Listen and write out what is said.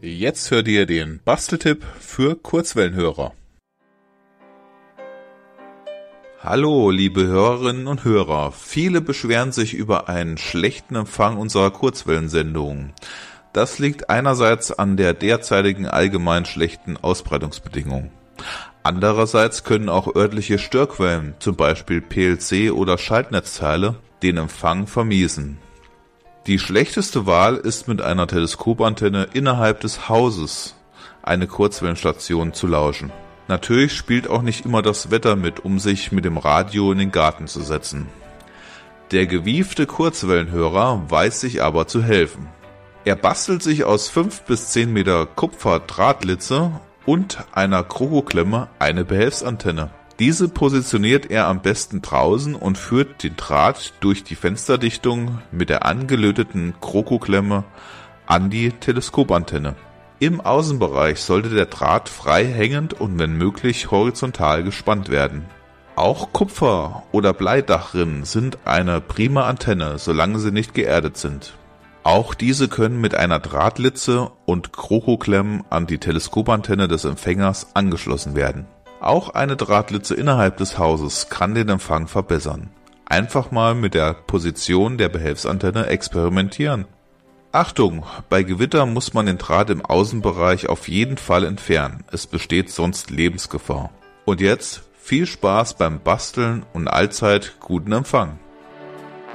Jetzt hört ihr den Basteltipp für Kurzwellenhörer. Hallo, liebe Hörerinnen und Hörer. Viele beschweren sich über einen schlechten Empfang unserer Kurzwellensendungen. Das liegt einerseits an der derzeitigen allgemein schlechten Ausbreitungsbedingungen. Andererseits können auch örtliche Störquellen, zum Beispiel PLC oder Schaltnetzteile, den Empfang vermiesen. Die schlechteste Wahl ist, mit einer Teleskopantenne innerhalb des Hauses eine Kurzwellenstation zu lauschen. Natürlich spielt auch nicht immer das Wetter mit, um sich mit dem Radio in den Garten zu setzen. Der gewiefte Kurzwellenhörer weiß sich aber zu helfen. Er bastelt sich aus 5 bis 10 Meter Kupferdrahtlitze und einer Krokoklemme eine Behelfsantenne. Diese positioniert er am besten draußen und führt den Draht durch die Fensterdichtung mit der angelöteten Krokoklemme an die Teleskopantenne. Im Außenbereich sollte der Draht frei hängend und wenn möglich horizontal gespannt werden. Auch Kupfer- oder Bleidachrinnen sind eine prima Antenne, solange sie nicht geerdet sind. Auch diese können mit einer Drahtlitze und Krokoklemmen an die Teleskopantenne des Empfängers angeschlossen werden. Auch eine Drahtlitze innerhalb des Hauses kann den Empfang verbessern. Einfach mal mit der Position der Behelfsantenne experimentieren. Achtung, bei Gewitter muss man den Draht im Außenbereich auf jeden Fall entfernen, es besteht sonst Lebensgefahr. Und jetzt viel Spaß beim Basteln und allzeit guten Empfang.